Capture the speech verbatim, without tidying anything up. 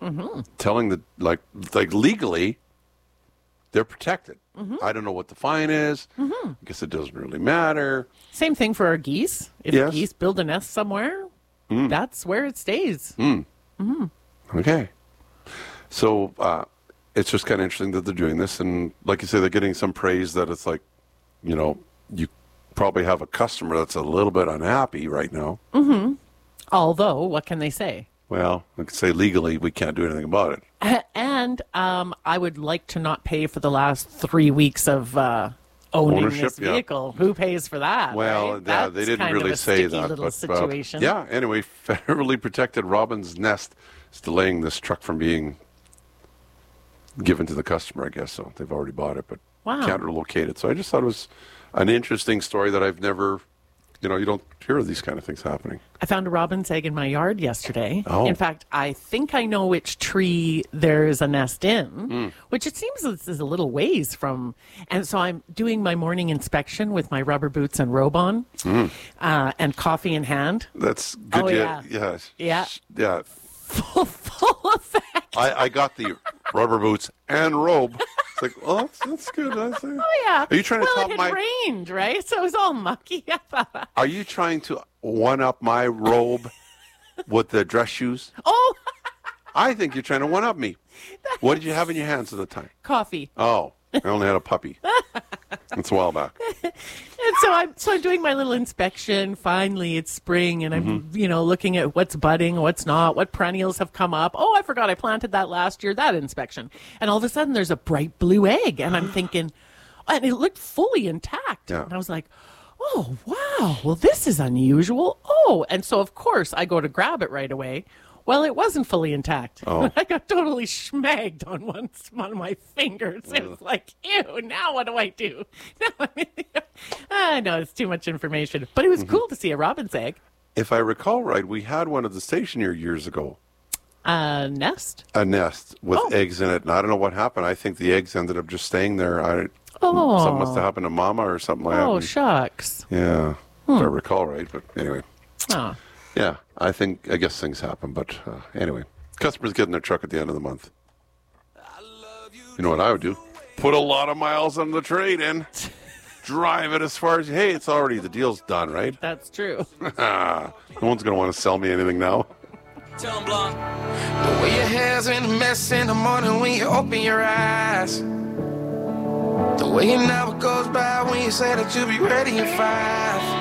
mm-hmm. telling the, like, like legally, they're protected. Mm-hmm. I don't know what the fine is. Mm-hmm. I guess it doesn't really matter. Same thing for our geese. If Yes. geese build a nest somewhere, Mm. that's where it stays. Mm. Mm-hmm. Okay. So uh, it's just kind of interesting that they're doing this. And like you say, they're getting some praise that it's like, you know, you probably have a customer that's a little bit unhappy right now. Mm-hmm. Although, what can they say? Well, I could say legally we can't do anything about it. And um, I would like to not pay for the last three weeks of uh, owning Ownership, this yeah. vehicle. Who pays for that? Well, right? yeah, That's they didn't kind really of a say sticky that. little But, situation. Uh, yeah, anyway, federally protected robin's nest is delaying this truck from being given to the customer, I guess. So they've already bought it, but Wow. can't relocate it. So I just thought it was an interesting story that I've never, you know, you don't hear of these kind of things happening. I found a robin's egg in my yard yesterday. Oh. In fact, I think I know which tree there's a nest in, Mm. which it seems this is a little ways from. And so I'm doing my morning inspection with my rubber boots and robe on Mm. uh, and coffee in hand. That's good. Oh, yeah. yeah. Yeah. Yeah. Yeah. Full, full effect. I, I got the rubber boots and robe. It's like, oh, that's, that's good. I say. Oh, yeah. Are you trying to well, top it my? had rained, right? So it was all mucky. Are you trying to one up my robe with the dress shoes? Oh, I think you're trying to one up me. What did you have in your hands at the time? coffee. Oh, I only had a puppy. It's a while back. And so I'm so I'm doing my little inspection. Finally, it's spring, and I'm Mm-hmm. you know looking at what's budding, what's not, what perennials have come up. Oh, I forgot I planted that last year. That inspection, and all of a sudden there's a bright blue egg, and I'm thinking, and it looked fully intact. Yeah. And I was like, oh wow, well this is unusual. Oh, and so of course I go to grab it right away. Well, it wasn't fully intact. Oh. I got totally schmagged on one, one of my fingers. It was like, ew, now what do I do? Now, I know it's too much information. But it was cool to see a robin's egg. If I recall right, we had one at the station here years ago, A nest? a nest with Oh. eggs in it. And I don't know what happened. I think the eggs ended up just staying there. I, Oh. Something must have happened to Mama or something like Oh, that. shucks. Yeah, if I recall right. But anyway. Oh. Yeah, I think, I guess things happen, but uh, anyway. Customers get in their truck at the end of the month. You know what I would do? Put a lot of miles on the trade in. Drive it as far as, hey, it's already, the deal's done, right? That's true. No one's going to want to sell me anything now. Tell 'em, Blonde. The way your hair's in a mess in the morning when you open your eyes. The way an hour goes by when you say that you'll be ready in five.